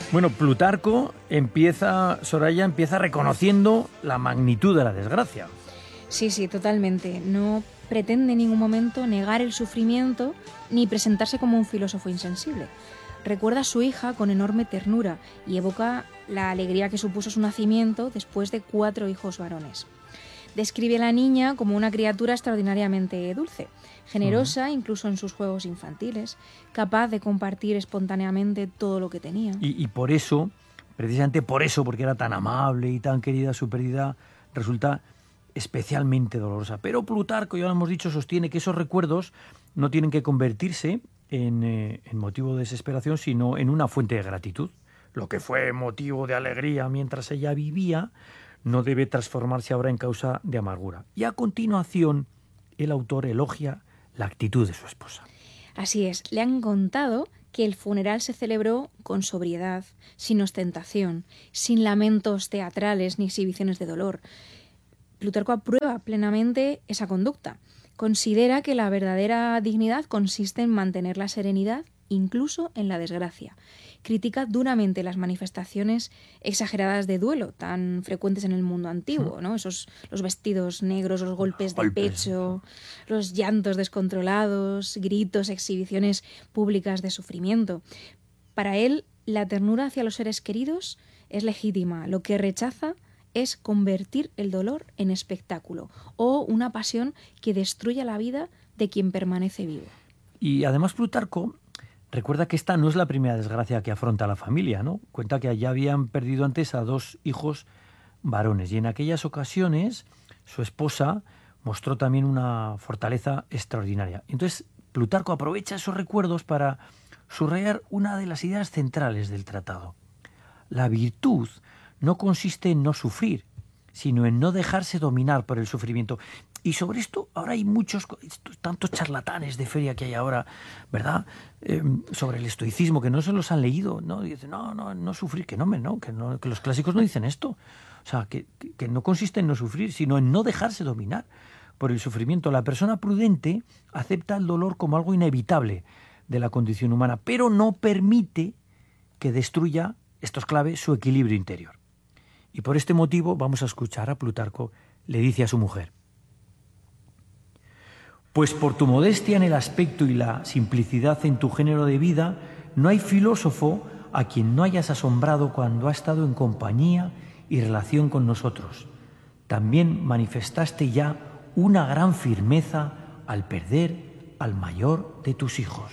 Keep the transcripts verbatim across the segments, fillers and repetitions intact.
Bueno, Plutarco empieza, Soraya, empieza reconociendo la magnitud de la desgracia. Sí, sí, totalmente. No pretende en ningún momento negar el sufrimiento ni presentarse como un filósofo insensible. Recuerda a su hija con enorme ternura y evoca la alegría que supuso su nacimiento después de cuatro hijos varones. Describe a la niña como una criatura extraordinariamente dulce, generosa uh-huh. incluso en sus juegos infantiles, capaz de compartir espontáneamente todo lo que tenía. Y, y por eso, precisamente por eso, porque era tan amable y tan querida, su pérdida resulta especialmente dolorosa. Pero Plutarco, ya lo hemos dicho, sostiene que esos recuerdos no tienen que convertirse en, eh, en motivo de desesperación, sino en una fuente de gratitud. Lo que fue motivo de alegría mientras ella vivía no debe transformarse ahora en causa de amargura. Y a continuación, el autor elogia la actitud de su esposa. Así es, le han contado que el funeral se celebró con sobriedad, sin ostentación, sin lamentos teatrales ni exhibiciones de dolor. Plutarco aprueba plenamente esa conducta. Considera que la verdadera dignidad consiste en mantener la serenidad incluso en la desgracia. Critica duramente las manifestaciones exageradas de duelo tan frecuentes en el mundo antiguo, ¿no? Esos, los vestidos negros, los golpes de pecho, los llantos descontrolados, gritos, exhibiciones públicas de sufrimiento. Para él, la ternura hacia los seres queridos es legítima. Lo que rechaza es convertir el dolor en espectáculo o una pasión que destruya la vida de quien permanece vivo. Y además Plutarco recuerda que esta no es la primera desgracia que afronta la familia, ¿no? Cuenta que ya habían perdido antes a dos hijos varones y en aquellas ocasiones su esposa mostró también una fortaleza extraordinaria. Entonces Plutarco aprovecha esos recuerdos para subrayar una de las ideas centrales del tratado. La virtud no consiste en no sufrir, sino en no dejarse dominar por el sufrimiento. Y sobre esto ahora hay muchos, tantos charlatanes de feria que hay ahora, ¿verdad? Eh, sobre el estoicismo, que no se los han leído, ¿no? Y dicen, no, no, no sufrir, que no, no, que no, que los clásicos no dicen esto. O sea, que, que no consiste en no sufrir, sino en no dejarse dominar por el sufrimiento. La persona prudente acepta el dolor como algo inevitable de la condición humana, pero no permite que destruya, esto es clave, su equilibrio interior. Y por este motivo vamos a escuchar a Plutarco, le dice a su mujer: pues por tu modestia en el aspecto y la simplicidad en tu género de vida, no hay filósofo a quien no hayas asombrado cuando ha estado en compañía y relación con nosotros. También manifestaste ya una gran firmeza al perder al mayor de tus hijos.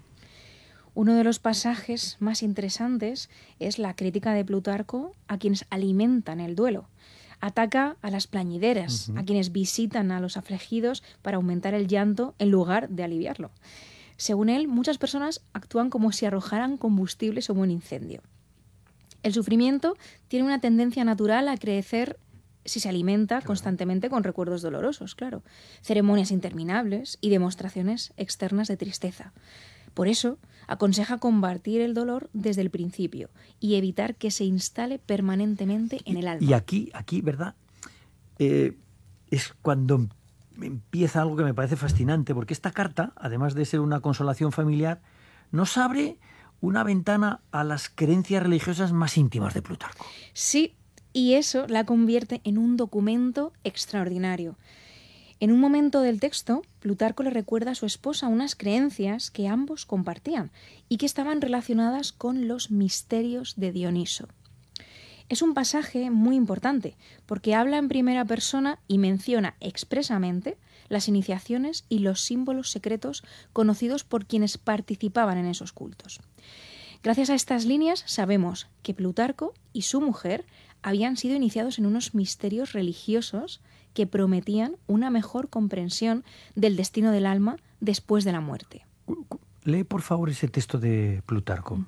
Uno de los pasajes más interesantes es la crítica de Plutarco a quienes alimentan el duelo. Ataca a las plañideras, uh-huh. a quienes visitan a los afligidos para aumentar el llanto en lugar de aliviarlo. Según él, muchas personas actúan como si arrojaran combustible sobre un incendio. El sufrimiento tiene una tendencia natural a crecer si se alimenta claro. constantemente con recuerdos dolorosos, claro, ceremonias interminables y demostraciones externas de tristeza. Por eso, aconseja combatir el dolor desde el principio y evitar que se instale permanentemente en el alma. Y aquí, aquí ¿verdad? Eh, es cuando empieza algo que me parece fascinante, porque esta carta, además de ser una consolación familiar, nos abre una ventana a las creencias religiosas más íntimas de Plutarco. Sí, y eso la convierte en un documento extraordinario. En un momento del texto, Plutarco le recuerda a su esposa unas creencias que ambos compartían y que estaban relacionadas con los misterios de Dioniso. Es un pasaje muy importante porque habla en primera persona y menciona expresamente las iniciaciones y los símbolos secretos conocidos por quienes participaban en esos cultos. Gracias a estas líneas sabemos que Plutarco y su mujer habían sido iniciados en unos misterios religiosos que prometían una mejor comprensión del destino del alma después de la muerte. Lee, por favor, ese texto de Plutarco.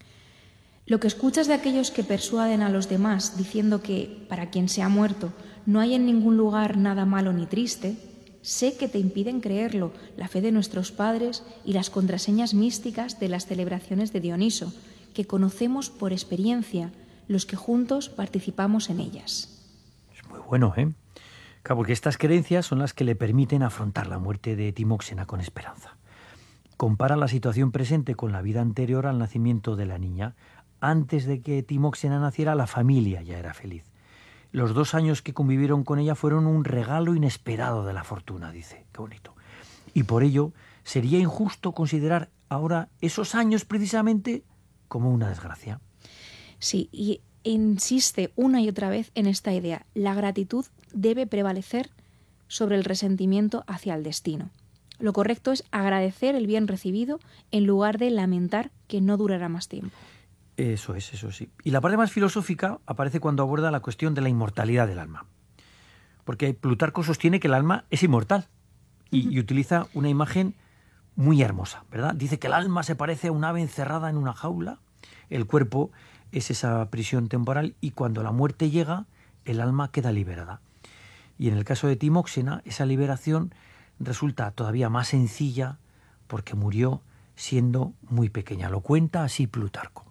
Lo que escuchas de aquellos que persuaden a los demás diciendo que, para quien se ha muerto, no hay en ningún lugar nada malo ni triste, sé que te impiden creerlo la fe de nuestros padres y las contraseñas místicas de las celebraciones de Dioniso, que conocemos por experiencia los que juntos participamos en ellas. Es muy bueno, ¿eh? Claro, porque estas creencias son las que le permiten afrontar la muerte de Timóxena con esperanza. Compara la situación presente con la vida anterior al nacimiento de la niña. antes de que Timóxena naciera, la familia ya era feliz. Los dos años que convivieron con ella fueron un regalo inesperado de la fortuna, dice. Qué bonito. Y por ello sería injusto considerar ahora esos años precisamente como una desgracia. Sí, y insiste una y otra vez en esta idea. La gratitud debe prevalecer sobre el resentimiento hacia el destino. Lo correcto es agradecer el bien recibido en lugar de lamentar que no durará más tiempo. Eso es, eso sí. Y la parte más filosófica aparece cuando aborda la cuestión de la inmortalidad del alma. Porque Plutarco sostiene que el alma es inmortal y, uh-huh. y utiliza una imagen muy hermosa, ¿verdad? Dice que el alma se parece a un ave encerrada en una jaula, el cuerpo es esa prisión temporal y cuando la muerte llega, el alma queda liberada. Y en el caso de Timóxena, esa liberación resulta todavía más sencilla porque murió siendo muy pequeña. Lo cuenta así Plutarco.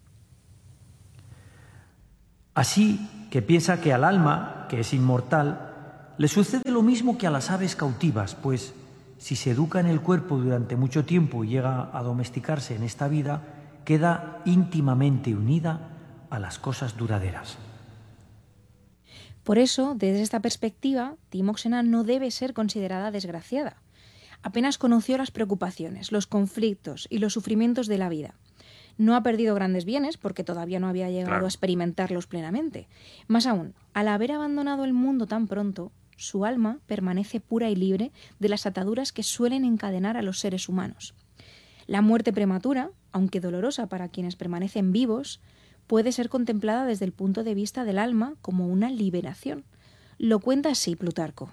Así que piensa que al alma, que es inmortal, le sucede lo mismo que a las aves cautivas, pues si se educa en el cuerpo durante mucho tiempo y llega a domesticarse en esta vida, queda íntimamente unida a las cosas duraderas. Por eso, desde esta perspectiva, Timóxena no debe ser considerada desgraciada. Apenas conoció las preocupaciones, los conflictos y los sufrimientos de la vida. No ha perdido grandes bienes porque todavía no había llegado claro. a experimentarlos plenamente. Más aún, al haber abandonado el mundo tan pronto, su alma permanece pura y libre de las ataduras que suelen encadenar a los seres humanos. La muerte prematura, aunque dolorosa para quienes permanecen vivos, puede ser contemplada desde el punto de vista del alma como una liberación. Lo cuenta así Plutarco.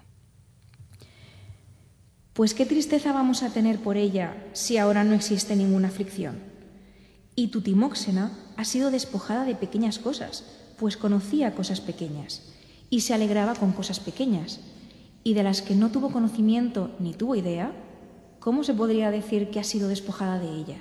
Pues qué tristeza vamos a tener por ella si ahora no existe ninguna aflicción. Y tu Timóxena ha sido despojada de pequeñas cosas, pues conocía cosas pequeñas, y se alegraba con cosas pequeñas, y de las que no tuvo conocimiento ni tuvo idea, ¿cómo se podría decir que ha sido despojada de ellas?